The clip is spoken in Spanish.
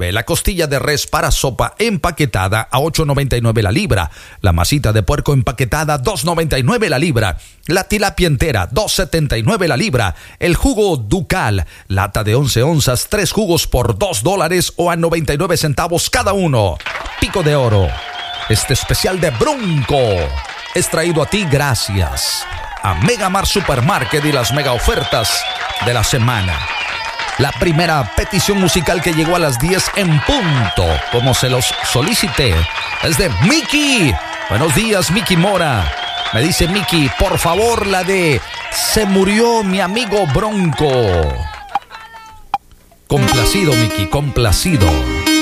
$8.99. La costilla de res para sopa empaquetada a $8.99 la libra. La masita de puerco empaquetada $2.99 la libra. La tilapia entera $2.79 la libra. El jugo Ducal, lata de 11 onzas, 3 jugos por $2 o a 99 centavos cada uno. Pico de oro. Este especial de Bronco es traído a ti gracias a Megamart Supermarket y las mega ofertas de la semana. La primera petición musical que llegó a las 10 en punto, como se los solicité, es de Miki. Buenos días, Miki Mora. Me dice Miki, por favor, la de Se murió mi amigo Bronco. Complacido, Miki, complacido.